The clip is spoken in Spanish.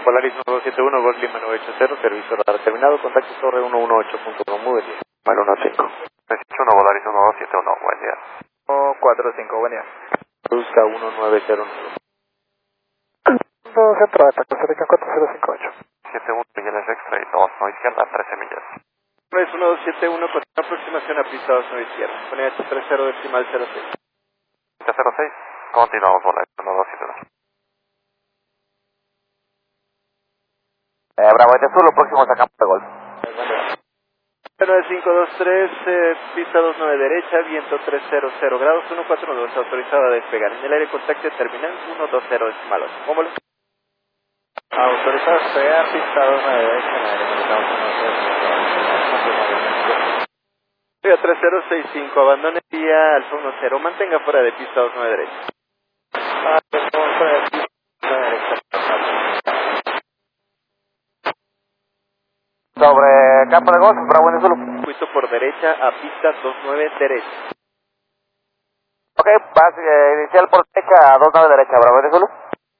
Polaris 1271, Gol Lima 980, servicio radar terminado, contacto torre 118.1, muy buen día. Mal 15. 1 Polaris 1271, buen día. 145, buen día. Busca 1909. Centro de Costa Rica 4058. 71 millas extra y 2 no izquierda, 13 millas. Es 1271 con aproximación a pista 2 no izquierda. Pone H30 decimal 06. 06, continuamos Polaris 1271. Bravo, este sur, lo próximo a Campo de Golf. 9523, pista 29 derecha, viento 300 grados, 142, autorizado a despegar. En el aire contacto terminal 120 decimal 8. ¿Cómo lo? Autorizado a despegar, pista 29 derecha, en el aire contacto 120. 3065, abandone vía Alfa 10, mantenga fuera de pista 29 derecha. Fuera de pista 29 derecha. Sobre Campo de Golf, Bravo en Zulu. Circuito por derecha a pista 29 derecha. Ok, vas inicial por derecha a 29 derecha, Bravo en Zulu.